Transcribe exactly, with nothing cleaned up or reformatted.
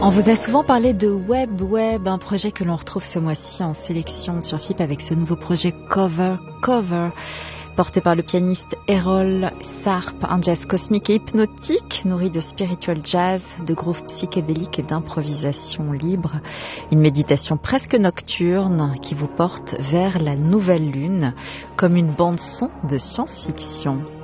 On vous a souvent parlé de Web Web, un projet que l'on retrouve ce mois-ci en sélection sur F I P avec ce nouveau projet Cover Cover, porté par le pianiste Errol Sarp, un jazz cosmique et hypnotique, nourri de spiritual jazz, de grooves psychédéliques et d'improvisation libre. Une méditation presque nocturne qui vous porte vers la nouvelle lune, comme une bande-son de science-fiction.